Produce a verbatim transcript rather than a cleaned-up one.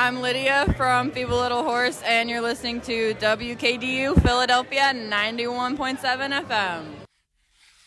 I'm Lydia from Feeble Little Horse, and you're listening to W K D U Philadelphia ninety-one point seven F M.